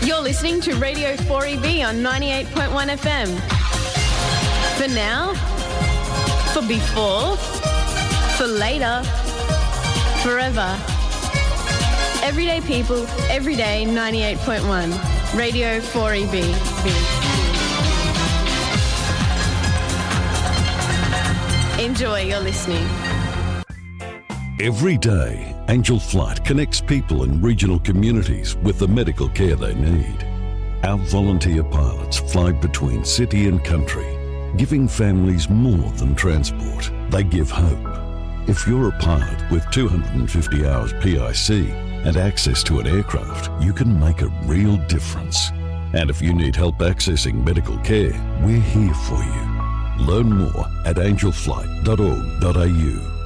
You're listening to Radio 4EB on 98.1 FM. For now, for before, for later, forever. Everyday people, every day, 98.1. Radio 4EB. Enjoy your listening. Every day, Angel Flight connects people in regional communities with the medical care they need. Our volunteer pilots fly between city and country, giving families more than transport. They give hope. If you're a pilot with 250 hours PIC and access to an aircraft, you can make a real difference. And if you need help accessing medical care, we're here for you. Learn more at angelflight.org.au.